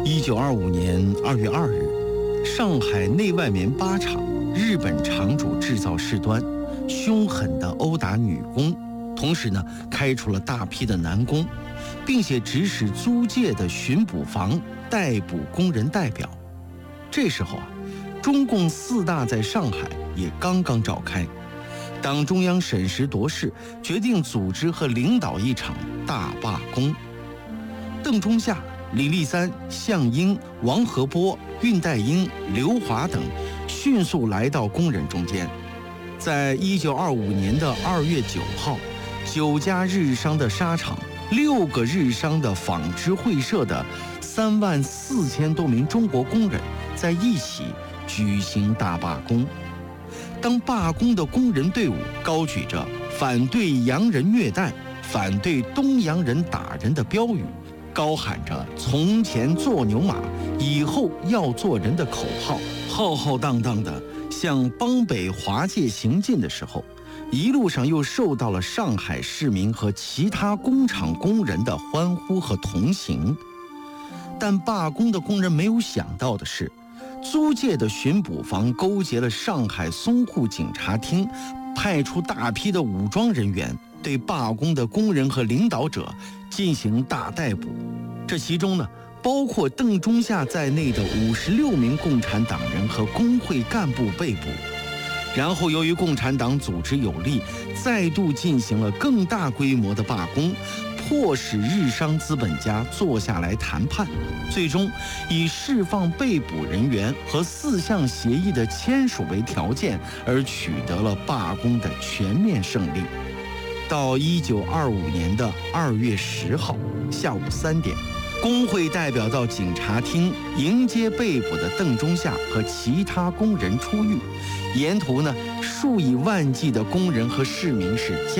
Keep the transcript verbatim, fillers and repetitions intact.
一九二五年二月二日，上海内外棉纱厂日本厂主制造事端，凶狠地殴打女工，同时呢，开除了大批的男工，并且指使租界的巡捕房逮捕工人代表。这时候啊，中共四大在上海也刚刚召开，党中央审时度势，决定组织和领导一场大罢工。邓中夏、李立三、项英、王和波、恽代英、刘华等迅速来到工人中间。在一九二五年的二月九号，九家日商的纱厂、六个日商的纺织会社的三万四千多名中国工人在一起举行大罢工。当罢工的工人队伍高举着反对洋人虐待、反对东洋人打人的标语，高喊着从前做牛马，以后要做人的口号，浩浩荡荡地向邦北华界行进的时候，一路上又受到了上海市民和其他工厂工人的欢呼和同行。但罢工的工人没有想到的是，租界的巡捕房勾结了上海淞沪警察厅，派出大批的武装人员对罢工的工人和领导者进行大逮捕。这其中呢，包括邓中夏在内的五十六名共产党人和工会干部被捕。然后由于共产党组织有力，再度进行了更大规模的罢工，迫使日商资本家坐下来谈判，最终以释放被捕人员和四项协议的签署为条件，而取得了罢工的全面胜利。到一九二五年的二月十号下午三点，工会代表到警察厅迎接被捕的邓中夏和其他工人出狱，沿途呢，数以万计的工人和市民是